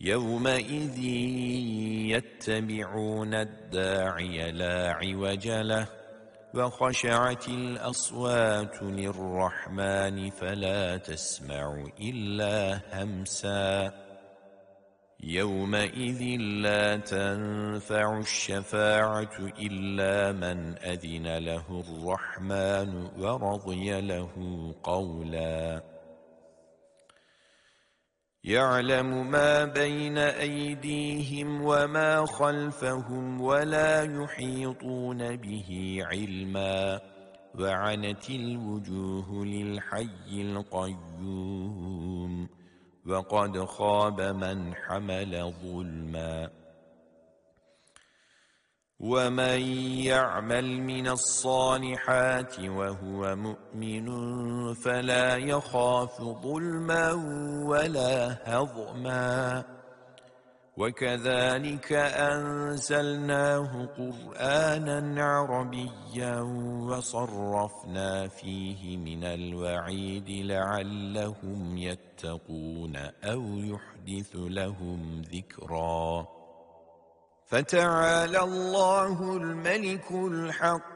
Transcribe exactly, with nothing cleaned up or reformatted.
يومئذ يتبعون الداعي لا عوج له وخشعت الأصوات للرحمن فلا تسمع إلا همسا يومئذ لا تنفع الشفاعة إلا من أذن له الرحمن ورضي له قولا يعلم ما بين أيديهم وما خلفهم ولا يحيطون به علما وعنت الوجوه للحي القيوم وقد خاب من حمل ظلما ومن يعمل من الصالحات وهو مؤمن فلا يخاف ظلما ولا هضما وكذلك أنزلناه قرآنا عربيا وصرفنا فيه من الوعيد لعلهم يتقون أو يحدث لهم ذكرا فتعالى الله الملك الحق